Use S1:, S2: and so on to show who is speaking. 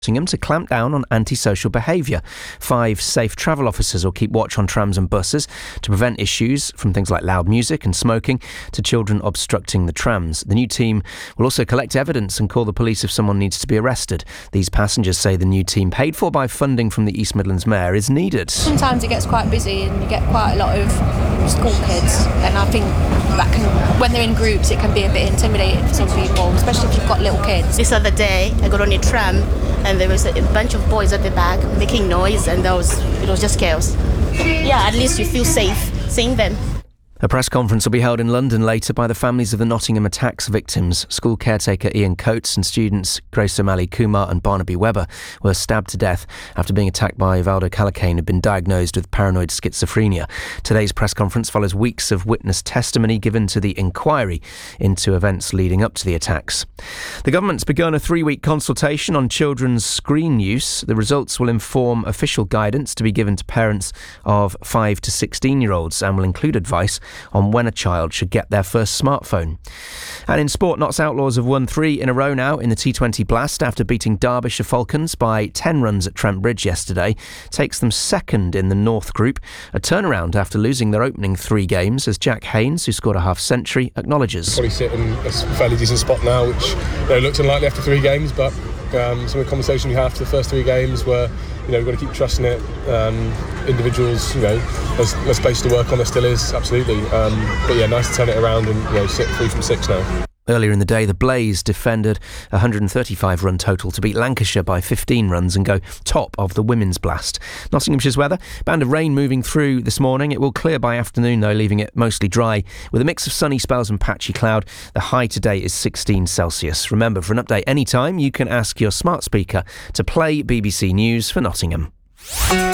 S1: Nottingham to clamp down on antisocial behaviour. 5 safe travel officers will keep watch on trams and buses to prevent issues from things like loud music and smoking to children obstructing the trams. The new team will also collect evidence and call the police if someone needs to be arrested. These passengers say the new team, paid for by funding from the East Midlands Mayor, is needed.
S2: Sometimes it gets quite busy and you get quite a lot of school kids, and I think that can, when they're in groups, it can be a bit intimidating for some people, especially if you've got little kids.
S3: This other day I got on a tram and there was a bunch of boys at the back making noise, and it was just chaos. Yeah, at least you feel safe seeing them.
S1: A press conference will be held in London later by the families of the Nottingham attacks victims. School caretaker Ian Coates and students Grace O'Malley Kumar and Barnaby Webber were stabbed to death after being attacked by Valdo Calacane, who'd been diagnosed with paranoid schizophrenia. Today's press conference follows weeks of witness testimony given to the inquiry into events leading up to the attacks. The government's begun a 3-week consultation on children's screen use. The results will inform official guidance to be given to parents of 5 to 16-year-olds and will include advice on when a child should get their first smartphone. And in sport, Notts Outlaws have won 3 in a row now in the T20 Blast after beating Derbyshire Falcons by 10 runs at Trent Bridge yesterday. Takes them second in the North Group, a turnaround after losing their opening 3 games, as Jack Haynes, who scored a half-century, acknowledges.
S4: Probably sit in a fairly decent spot now, which looks unlikely after 3 games, but some of the conversation we had after the first 3 games were, we've got to keep trusting it. Individuals, there's space to work on, there still is, absolutely. But yeah, nice to turn it around and sit 3 from 6 now.
S1: Earlier in the day, the Blaze defended a 135-run total to beat Lancashire by 15 runs and go top of the Women's Blast. Nottinghamshire's weather, band of rain moving through this morning. It will clear by afternoon, though, leaving it mostly dry with a mix of sunny spells and patchy cloud. The high today is 16 Celsius. Remember, for an update anytime, you can ask your smart speaker to play BBC News for Nottingham.